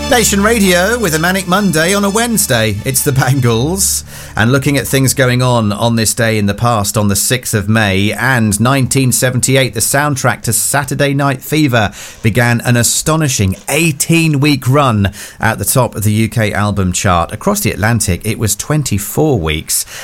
Nation Radio with a Manic Monday on a Wednesday. It's the Bangles. And looking at things going on this day in the past, on the 6th of May, and 1978, the soundtrack to Saturday Night Fever began an astonishing 18-week run at the top of the UK album chart. Across the Atlantic, it was 24 weeks.